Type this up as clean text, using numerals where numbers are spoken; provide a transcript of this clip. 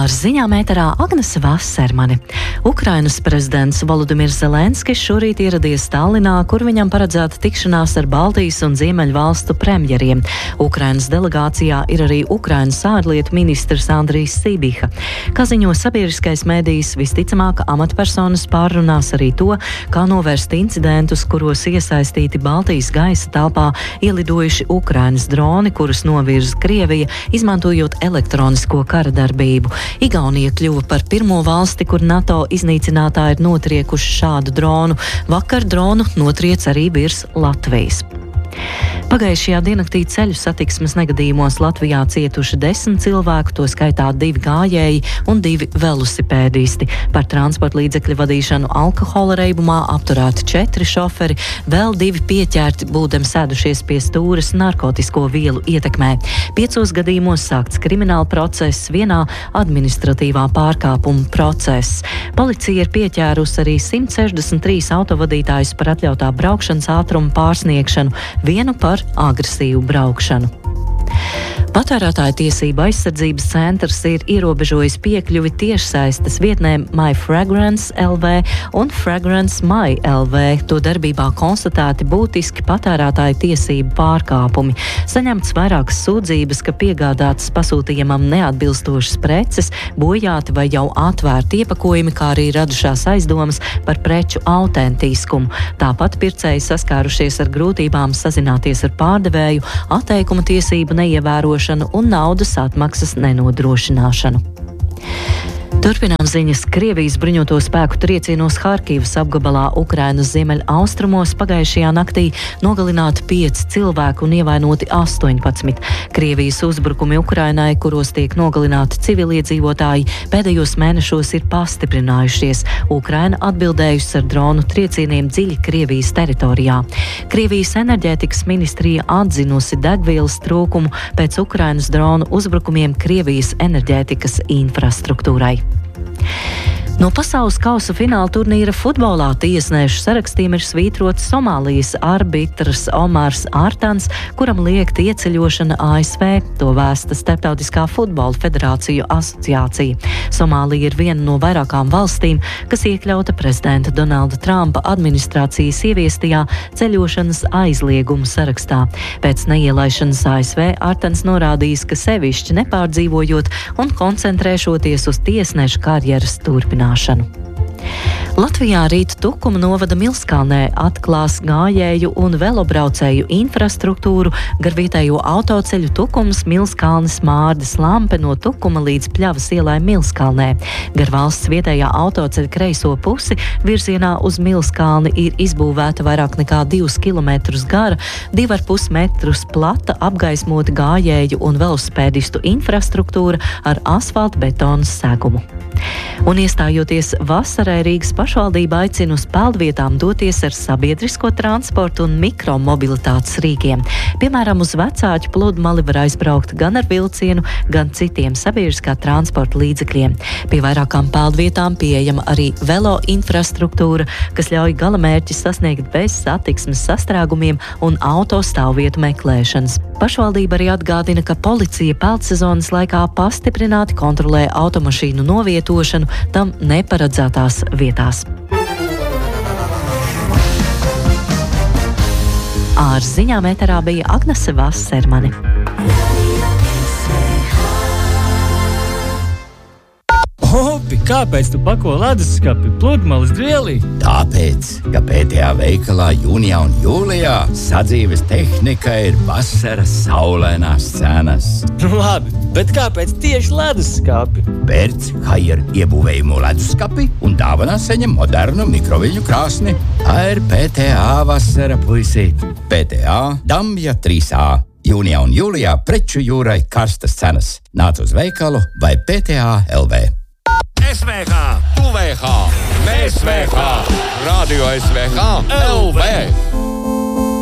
Ar ziņām ēterā Agnese Vasermane. Ukrainas prezidents Volodimirs Zelenskis šorīt ieradies Tallinā, kur viņam paredzēta tikšanās ar Baltijas un Ziemeļvalstu premjeriem. Ukrainas delegācijā ir arī Ukrainas ārlietu ministrs Andrijs Sībiha. Kā ziņo sabiedriskais mēdījis, visticamāk amatpersonas pārrunās arī to, kā novērst incidentus, kuros iesaistīti Baltijas gaisa telpā ielidojuši Ukrainas droni, kurus novirza Krievija, izmantojot elektronisko kara darbību. Igaunija kļuva par pirmo valsti, kur NATO iznīcinātāji ir notriekuši šādu dronu. Vakar dronu notriec arī virs Latvijas. Pagājušajā diennaktī ceļu satiksmes negadījumos Latvijā cietuši 10 cilvēku, to skaitā 2 gājēji un 2 velosipēdisti. Par transporta līdzekļu vadīšanu alkohola reibumā apturēti 4 šoferi, vēl 2 pieķerti, būdami sēdušies pie stūres narkotisko vielu ietekmē. 5 gadījumos sākts krimināla process, vienā administratīvā pārkāpuma process. Policija ir pieķērusi arī 163 autovadītājus par atļautā braukšanas ātruma pārsniegšanu, vienu par agresīvu braukšanu. Patērētāju tiesību aizsardzības centrs ir ierobežojis piekļuvi tiešsaistes vietnēm MyFragrance LV un Fragrance My LV. To darbībā konstatēti būtiski patērētāju tiesību pārkāpumi. Saņemts vairākas sūdzības, ka piegādātas pasūtījumam neatbilstošas preces, bojāti vai jau atvērti iepakojumi, kā arī radušās aizdomas par preču autentiskumu. Tāpat pircēji saskārušies ar grūtībām sazināties ar pārdevēju, atteikuma tiesību neievērošanu un naudas atmaksas nenodrošināšanu. Turpinām ziņas. Krievijas bruņoto spēku triecienos Harkivas apgabalā Ukrainas ziemeļaustrumos pagājušajā naktī nogalināti 5 cilvēku un ievainoti 18. Krievijas uzbrukumi Ukrainai, kuros tiek nogalināti civiliedzīvotāji, pēdējos mēnešos ir pastiprinājušies. Ukraina atbildējusi ar dronu triecieniem dziļi Krievijas teritorijā. Krievijas enerģētikas ministrija atzinusi degvielas trūkumu pēc Ukrainas dronu uzbrukumiem Krievijas enerģētikas infrastruktūrai. No pasaules kausa fināla turnīra futbolā tiesnešu sarakstiem ir svītrots Somālijas arbitrs Omars Artans, kuram liegta ieceļošana ASV. To vēsta Starptautiskā futbola federāciju asociācija. Somālija ir viena no vairākām valstīm, kas iekļauta prezidenta Donalda Trumpa administrācijas ieviestajā ceļošanas aizliegumu sarakstā. Pēc neielaišanas ASV Artans norādījis, ka sevišķi nepārdzīvojot un koncentrēšoties uz tiesnešu karjeras turpināšanu. Latvijā rīt Tukuma novada Milskalnē atklās gājēju un velobraucēju infrastruktūru gar vietējo autoceļu Tukums Milskalnes Mārdes Lampe no Tukuma līdz Pļavas ielai Milskalnē. Gar valsts vietējā autoceļa kreiso pusi virzienā uz Milskalni ir izbūvēta vairāk nekā 2 kilometrus gara, 2,5 metrus plata apgaismota gājēju un velospēdistu infrastruktūra ar asfaltbetonu segumu. Un iestājoties vasarai, Rīgas pašvaldība aicina uz peldvietām doties ar sabiedrisko transportu un mikromobilitātes rīkiem. Piemēram, uz Vecāķu pludmali var aizbraukt gan ar vilcienu, gan citiem sabiedriskā transporta līdzekļiem. Pie vairākām peldvietām pieejama arī velo infrastruktūra, kas ļauj galamērķi sasniegt bez satiksmes sastrēgumiem un auto stāvvietu meklēšanas. Pašvaldība arī atgādina, ka policija peldsezonas laikā pastiprināti kontrolē automašīnu novietošanu tam neparedzētās vietās. Ar ziņām ēterā bija Agnese Vasermane. Opi, kāpēc tu pako leduskapi pludmales dvielī? Tāpēc, ka PTA veikalā jūnijā un jūlijā sadzīves tehnika ir vasaras saulainās cenas. Labi, bet kāpēc tieši leduskapi? Pērc Haier iebūvējumu leduskapi un dāvanā saņem modernu mikroviļņu krāsni. Tā ir PTA vasara, puisi. PTA Dambja 3A. Jūnijā un jūlijā preču jūrai karstas cenas. Nāc uz veikalu vai PTA LV. SVH, TUVH, MSVH, Radio SVH, LV.